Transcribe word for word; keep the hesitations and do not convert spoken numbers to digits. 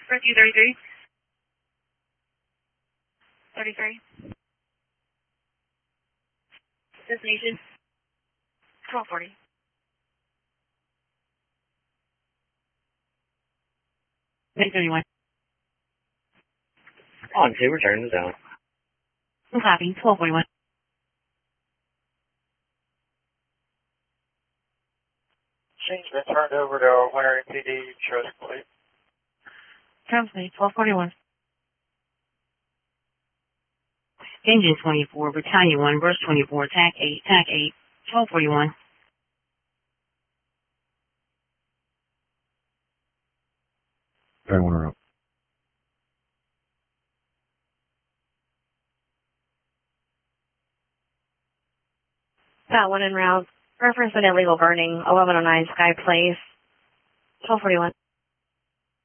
Rescue thirty-three. thirty-three. Destination. twelve forty. eight thirty-one. On two, return to zone. I'm copy. twelve forty-one. Machine's been turned over to Winter P D Trust Fleet. Translate. twelve forty-one. Engine twenty-four, Battalion one, Burst twenty-four, T A C eight, T A C eight, twelve forty-one. I want her up. Got one en route. Reference an illegal burning, eleven oh nine Sky Place. twelve forty-one.